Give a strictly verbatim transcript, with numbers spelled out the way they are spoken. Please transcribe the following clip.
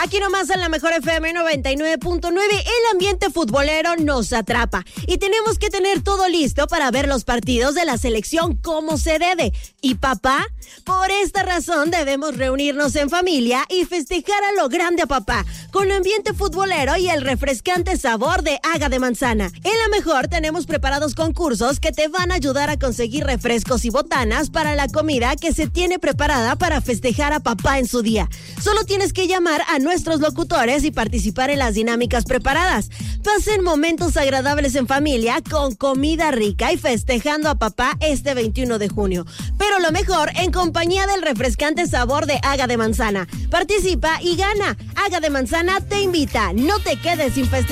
Aquí nomás en la mejor F M noventa y nueve punto nueve, el ambiente futbolero nos atrapa y tenemos que tener todo listo para ver los partidos de la selección como se debe. ¿Y papá? Por esta razón debemos reunirnos en familia y festejar a lo grande a papá, con ambiente futbolero y el refrescante sabor de Haga de Manzana. En la mejor tenemos preparados concursos que te van a ayudar a conseguir refrescos y botanas para la comida que se tiene preparada para festejar a papá en su día. Solo tienes que llamar a nuestros locutores y participar en las dinámicas preparadas. Pasen momentos agradables en familia con comida rica y festejando a papá este veintiuno de junio. Pero lo mejor en compañía del refrescante sabor de Haga de Manzana. Participa y gana. Haga de Manzana te invita. No te quedes sin festejar.